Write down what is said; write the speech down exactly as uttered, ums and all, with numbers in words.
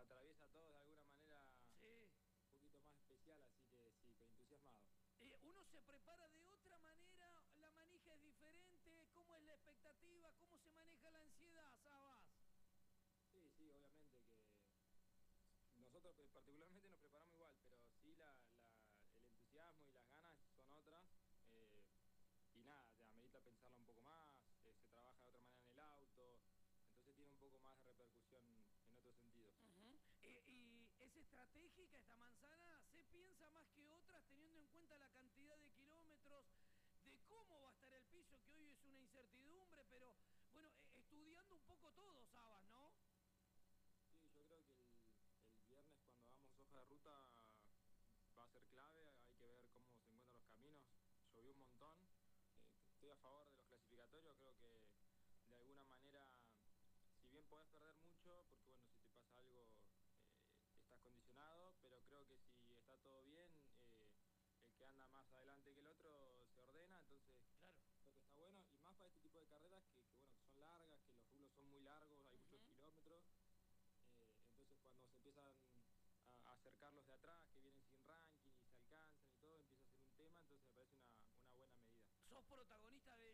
atraviesa a todos de alguna manera Sí. un poquito más especial, así que sí, que entusiasmado. Eh, uno se prepara de otra manera, la manija es diferente, ¿cómo es la expectativa? ¿Cómo se maneja la ansiedad, Sabas? Sí, sí, obviamente que nosotros particularmente nos preparamos igual, pero sí la, la, el entusiasmo y las ganas son otras. Eh, y nada, te amerita pensarla un poco más, eh, se trabaja de otra manera en el auto, entonces tiene un poco más de repercusión en otros sentidos. Uh-huh. eh, y es estratégica esta manzana, se piensa más que otras teniendo en cuenta la cantidad de kilómetros, de cómo va a estar el piso, que hoy es una incertidumbre, pero bueno, eh, estudiando un poco todo, Sabas, ¿no? Sí, yo creo que el, el viernes cuando hagamos hoja de ruta va a ser clave, hay que ver cómo se encuentran los caminos, llovió un montón, eh, estoy a favor de los clasificatorios, creo que de alguna manera, si bien podés perder mucho, porque bueno, si te pasa algo eh, estás condicionado, pero creo que si está todo bien, eh, el que anda más adelante que el otro se ordena, entonces claro, creo que está bueno, y más para este tipo de carreras que, que bueno, que son largas, que los rulos son muy largos, hay uh-huh. muchos kilómetros. Eh, entonces cuando se empiezan a acercar los de atrás, que vienen sin ranking y se alcanzan y todo, empieza a ser un tema, entonces me parece una, una buena medida. ¿Sos protagonista de